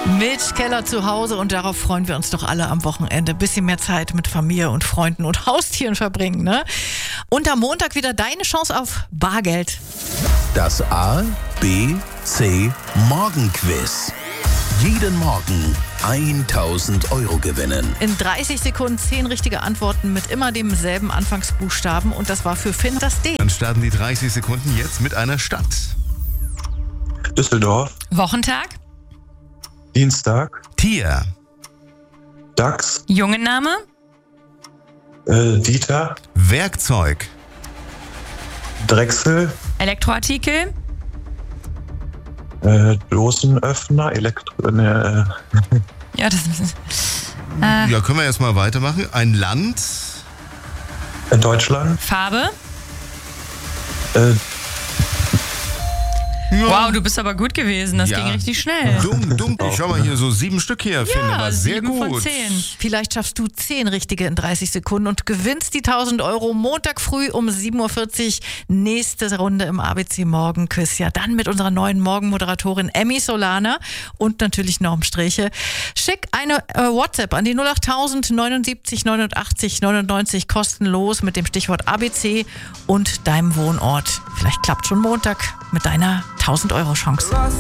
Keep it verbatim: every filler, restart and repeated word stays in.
Mit Keller zu Hause, und darauf freuen wir uns doch alle am Wochenende. Bisschen mehr Zeit mit Familie und Freunden und Haustieren verbringen, ne? Und am Montag wieder deine Chance auf Bargeld. Das A, B, C Morgenquiz. Jeden Morgen tausend Euro gewinnen. In dreißig Sekunden zehn richtige Antworten mit immer demselben Anfangsbuchstaben. Und das war für Finn das D. Dann starten die dreißig Sekunden jetzt mit einer Stadt. Düsseldorf, Wochentag, Dienstag, Tier. Dachs, Jungenname, äh, Dieter, Werkzeug. Drechsel, Elektroartikel, äh, Dosenöffner, Elektro... Ne, ja, das ist, äh, Ja, können wir erstmal weitermachen. Ein Land. äh, Deutschland, Farbe. äh, Ja. Wow, du bist aber gut gewesen, das Ja. ging richtig schnell. Dumm, dumm. Ich schau mal hier so sieben Stück hier, finde. War sehr sieben gut. von zehn. Vielleicht schaffst du zehn richtige in dreißig Sekunden und gewinnst die tausend Euro Montag früh um sieben Uhr vierzig. Nächste Runde im A B C Morgenquiz. Ja, dann mit unserer neuen Morgenmoderatorin Emmy Solana und natürlich Norm Streche. Schick eine äh, WhatsApp an die null acht tausend neunundsiebzig neunundachtzig neunundneunzig kostenlos mit dem Stichwort A B C und deinem Wohnort. Vielleicht klappt schon Montag mit deiner tausend Euro Chance.